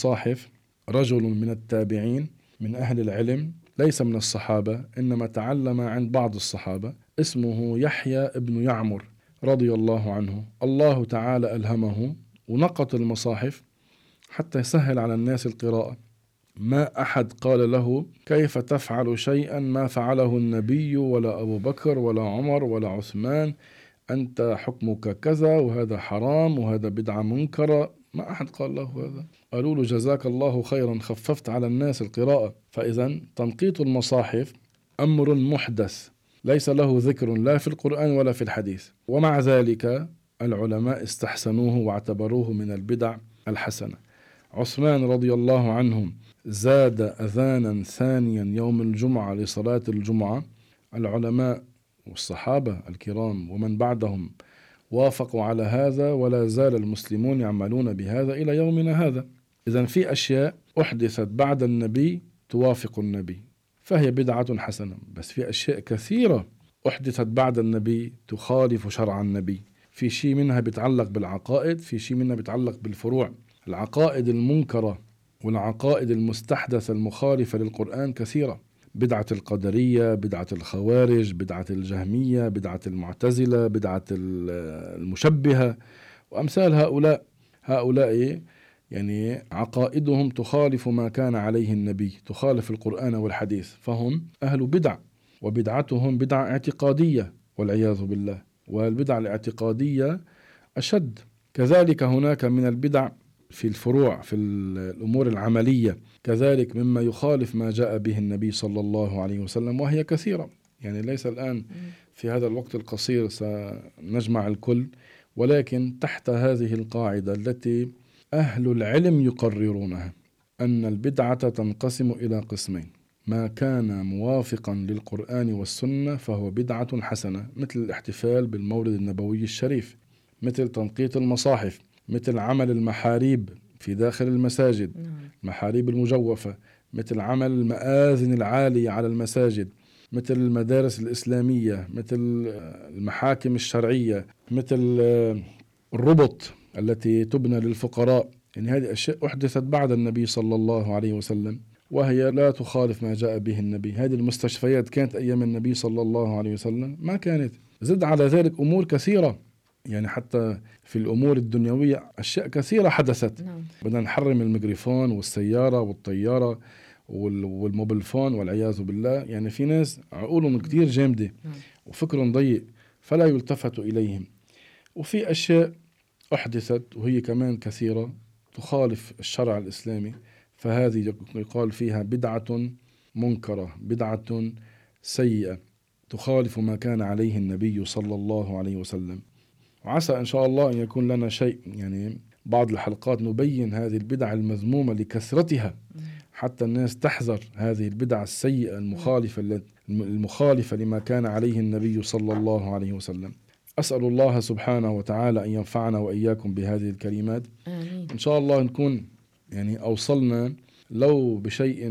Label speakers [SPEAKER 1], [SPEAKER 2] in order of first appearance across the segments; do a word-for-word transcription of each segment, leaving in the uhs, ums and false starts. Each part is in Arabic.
[SPEAKER 1] المصاحف رجل من التابعين من أهل العلم، ليس من الصحابة إنما تعلم عند بعض الصحابة، اسمه يحيى ابن يعمر رضي الله عنه. الله تعالى ألهمه ونقط المصاحف حتى يسهل على الناس القراءة. ما أحد قال له كيف تفعل شيئا ما فعله النبي ولا أبو بكر ولا عمر ولا عثمان، أنت حكمك كذا وهذا حرام وهذا بدعة منكرة. ما أحد قال له هذا. قالوا له جزاك الله خيرا، خففت على الناس القراءة. فإذا تنقيط المصاحف أمر محدث ليس له ذكر لا في القرآن ولا في الحديث، ومع ذلك العلماء استحسنوه واعتبروه من البدع الحسنة. عثمان رضي الله عنه زاد أذانا ثانيا يوم الجمعة لصلاة الجمعة. العلماء والصحابة الكرام ومن بعدهم وافقوا على هذا، ولا زال المسلمون يعملون بهذا إلى يومنا هذا. إذن في أشياء أحدثت بعد النبي توافق النبي فهي بدعة حسنة، بس في أشياء كثيرة أحدثت بعد النبي تخالف شرع النبي. في شيء منها بيتعلق بالعقائد، في شيء منها بيتعلق بالفروع. العقائد المنكرة والعقائد المستحدثة المخالفة للقرآن كثيرة، بدعة القدرية، بدعة الخوارج، بدعة الجهمية، بدعة المعتزلة، بدعة المشبهة وأمثال هؤلاء. هؤلاء يعني عقائدهم تخالف ما كان عليه النبي، تخالف القرآن والحديث، فهم أهل بدع، وبدعتهم بدعة اعتقادية والعياذ بالله، والبدع الاعتقادية أشد. كذلك هناك من البدع في الفروع في الأمور العملية كذلك مما يخالف ما جاء به النبي صلى الله عليه وسلم، وهي كثيرة. يعني ليس الآن في هذا الوقت القصير سنجمع الكل، ولكن تحت هذه القاعدة التي أهل العلم يقررونها أن البدعة تنقسم إلى قسمين: ما كان موافقا للقرآن والسنة فهو بدعة حسنة، مثل الاحتفال بالمولد النبوي الشريف، مثل تنقيط المصاحف، مثل عمل المحاريب في داخل المساجد، المحاريب المجوفة، مثل عمل المآذن العالية على المساجد، مثل المدارس الإسلامية، مثل المحاكم الشرعية، مثل الربط التي تبنى للفقراء. يعني هذه أشياء أحدثت بعد النبي صلى الله عليه وسلم وهي لا تخالف ما جاء به النبي. هذه المستشفيات كانت أيام النبي صلى الله عليه وسلم؟ ما كانت. زد على ذلك أمور كثيرة، يعني حتى في الأمور الدنيوية أشياء كثيرة حدثت. نعم. بدنا نحرم الميكروفون والسيارة والطيارة والموبيل فون والعياذ بالله. يعني في ناس عقولهم كتير جامدة وفكرهم ضيق فلا يلتفت إليهم. وفي أشياء أحدثت وهي كمان كثيرة تخالف الشرع الإسلامي، فهذه يقال فيها بدعة منكرة، بدعة سيئة تخالف ما كان عليه النبي صلى الله عليه وسلم. وعسى إن شاء الله أن يكون لنا شيء، يعني بعض الحلقات نبين هذه البدع المذمومة لكثرتها حتى الناس تحذر هذه البدع السيئة المخالفة المخالفة لما كان عليه النبي صلى الله عليه وسلم. أسأل الله سبحانه وتعالى أن ينفعنا وإياكم بهذه الكلمات. آمين. إن شاء الله نكون يعني أوصلنا لو بشيء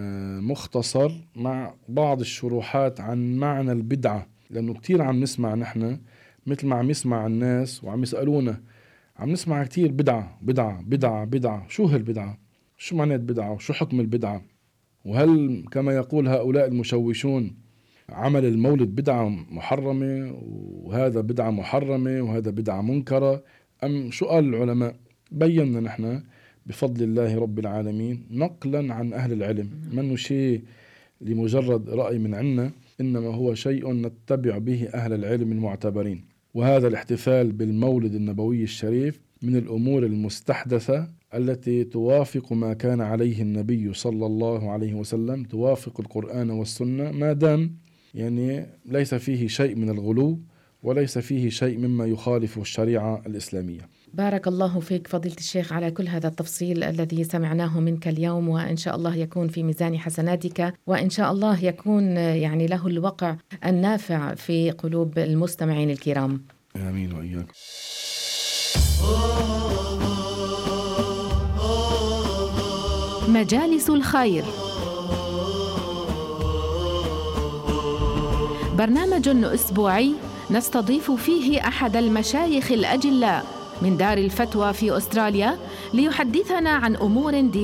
[SPEAKER 1] مختصر مع بعض الشروحات عن معنى البدعة، لأنه كتير عم نسمع نحن مثل ما عم يسمع الناس وعم يسألونا، عم نسمع كتير بدعة بدعة بدعة بدعة. شو هالبدعة؟ شو معنى بدعة؟ وشو حكم البدعة؟ وهل كما يقول هؤلاء المشوشون عمل المولد بدعة محرمة وهذا بدعة محرمة وهذا بدعة منكرة، أم شو قال العلماء؟ بينا نحن بفضل الله رب العالمين نقلا عن أهل العلم، منه شيء لمجرد رأي من عنا، إنما هو شيء نتبع به أهل العلم المعتبرين. وهذا الاحتفال بالمولد النبوي الشريف من الأمور المستحدثة التي توافق ما كان عليه النبي صلى الله عليه وسلم، توافق القرآن والسنة، ما دام يعني ليس فيه شيء من الغلو وليس فيه شيء مما يخالف الشريعة الإسلامية.
[SPEAKER 2] بارك الله فيك فضيلة الشيخ على كل هذا التفصيل الذي سمعناه منك اليوم، وإن شاء الله يكون في ميزان حسناتك، وإن شاء الله يكون يعني له الوقع النافع في قلوب المستمعين الكرام.
[SPEAKER 1] آمين وإياك.
[SPEAKER 3] مجالس الخير، برنامج أسبوعي نستضيف فيه أحد المشايخ الأجلاء من دار الفتوى في أستراليا ليحدثنا عن أمور دينية